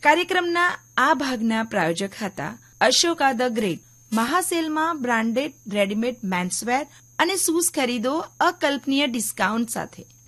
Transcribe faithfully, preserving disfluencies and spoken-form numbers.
કાર્યક્રમના આ ભાગના પ્રાયોજક હતા Ashoka the great. મહાસેલમાં branded readymade menswear અને શૂઝ ખરીદો અકલ્પનીય ડિસ્કાઉન્ટ સાથે.